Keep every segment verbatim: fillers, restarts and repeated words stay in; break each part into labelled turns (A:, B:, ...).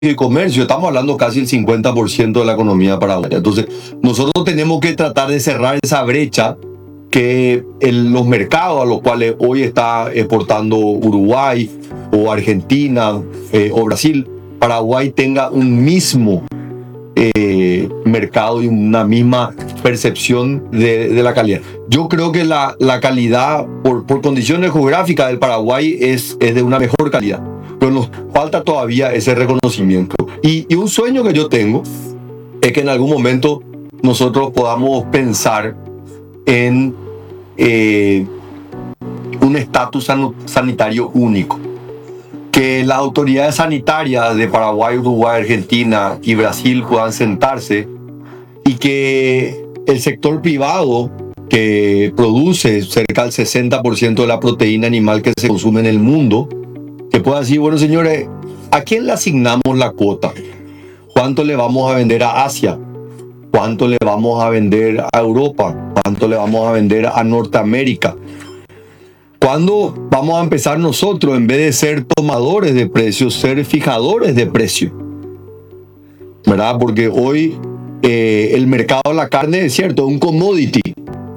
A: y comercio, estamos hablando casi el cincuenta por ciento de la economía paraguaya. Entonces, nosotros tenemos que tratar de cerrar esa brecha que en los mercados a los cuales hoy está exportando Uruguay o Argentina eh, o Brasil, Paraguay tenga un mismo eh, mercado y una misma percepción de, de la calidad. Yo creo que la, la calidad, por, por condiciones geográficas del Paraguay, es, es de una mejor calidad. Pero nos falta todavía ese reconocimiento. Y, y un sueño que yo tengo es que en algún momento nosotros podamos pensar en eh, un estatus san, sanitario único. Que las autoridades sanitarias de Paraguay, Uruguay, Argentina y Brasil puedan sentarse y que el sector privado, que produce cerca del sesenta por ciento de la proteína animal que se consume en el mundo, que pueda decir, bueno señores, ¿a quién le asignamos la cuota? ¿Cuánto le vamos a vender a Asia? ¿Cuánto le vamos a vender a Europa? ¿Cuánto le vamos a vender a Norteamérica? ¿Cuándo vamos a empezar nosotros, en vez de ser tomadores de precios, ser fijadores de precios? ¿Verdad? Porque hoy eh, el mercado de la carne es cierto, es un commodity.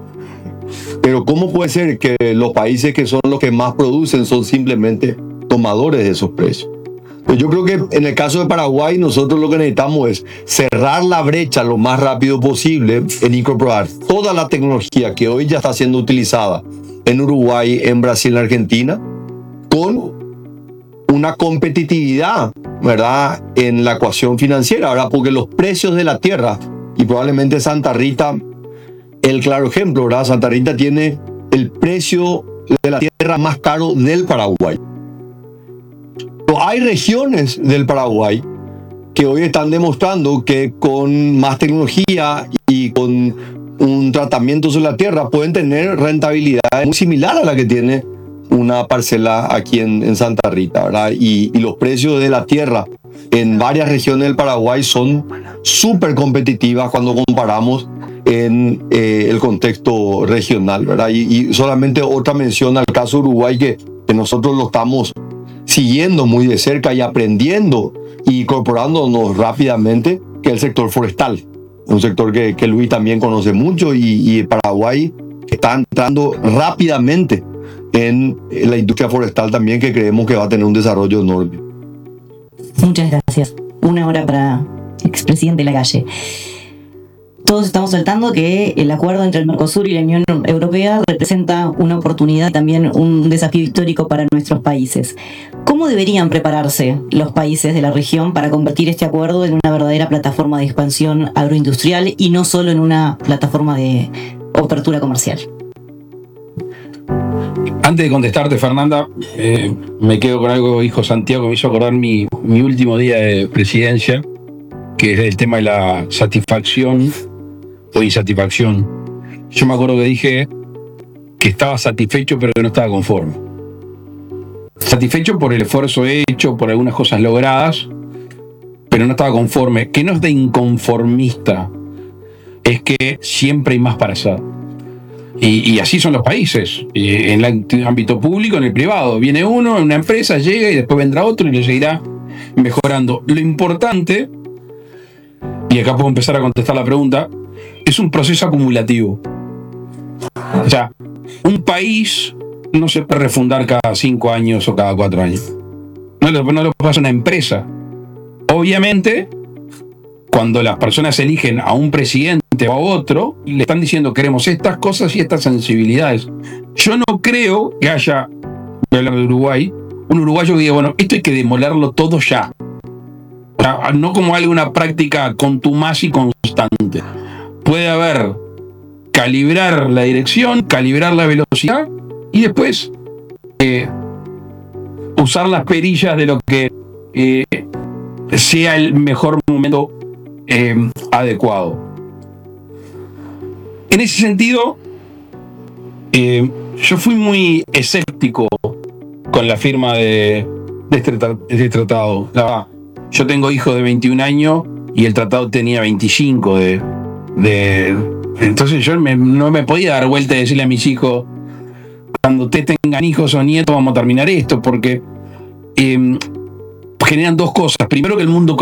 A: Pero ¿cómo puede ser que los países que son los que más producen son simplemente tomadores de esos precios? Pues yo creo que en el caso de Paraguay nosotros lo que necesitamos es cerrar la brecha lo más rápido posible en incorporar toda la tecnología que hoy ya está siendo utilizada en Uruguay, en Brasil, en Argentina, con una competitividad, ¿verdad?, en la ecuación financiera, ¿verdad? Porque los precios de la tierra, y probablemente Santa Rita, el claro ejemplo, ¿verdad? Santa Rita tiene el precio de la tierra más caro del Paraguay. Pero hay regiones del Paraguay que hoy están demostrando que con más tecnología y con un tratamiento sobre la tierra pueden tener rentabilidad muy similar a la que tiene una parcela aquí en, en Santa Rita, ¿verdad? Y, y los precios de la tierra en varias regiones del Paraguay son súper competitivas cuando comparamos en eh, el contexto regional, ¿verdad? Y, y solamente otra mención al caso de Uruguay, que, que nosotros lo estamos siguiendo muy de cerca y aprendiendo y incorporándonos rápidamente, que es el sector forestal. Un sector que, que Luis también conoce mucho y, y Paraguay está entrando rápidamente en la industria forestal también, que creemos que va a tener un desarrollo enorme.
B: Muchas gracias. Una hora para expresidente Lagalle. Todos estamos saltando que el acuerdo entre el Mercosur y la Unión Europea representa una oportunidad, también un desafío histórico para nuestros países. ¿Cómo deberían prepararse los países de la región para convertir este acuerdo en una verdadera plataforma de expansión agroindustrial y no solo en una plataforma de apertura comercial?
C: Antes de contestarte, Fernanda, eh, me quedo con algo que dijo Santiago, que me hizo acordar mi, mi último día de presidencia, que es el tema de la satisfacción o insatisfacción. Yo me acuerdo que dije que estaba satisfecho pero que no estaba conforme. Satisfecho por el esfuerzo hecho, por algunas cosas logradas, pero no estaba conforme. Que no es de inconformista, es que siempre hay más para hacer. Y, y así son los países, y en el ámbito público, en el privado. Viene uno, en una empresa, llega y después vendrá otro y lo seguirá mejorando. Lo importante, y acá puedo empezar a contestar la pregunta, es un proceso acumulativo. O sea, un país no se puede refundar cada cinco años o cada cuatro años. No lo, no lo pasa una empresa. Obviamente, cuando las personas eligen a un presidente o a otro, le están diciendo queremos estas cosas y estas sensibilidades. Yo no creo que haya, voy a hablar de Uruguay, un uruguayo que diga, bueno, esto hay que demolerlo todo ya. O sea, no como alguna práctica contumaz y constante. Puede haber calibrar la dirección, calibrar la velocidad y después eh, usar las perillas de lo que eh, sea el mejor momento eh, adecuado. En ese sentido, eh, yo fui muy escéptico con la firma de, de, este, de este tratado. La verdad, yo tengo hijos de veintiún años y el tratado tenía veinticinco de, de entonces yo me, no me podía dar vuelta y decirle a mis hijos, cuando ustedes tengan hijos o nietos vamos a terminar esto, porque eh, generan dos cosas. Primero, que el mundo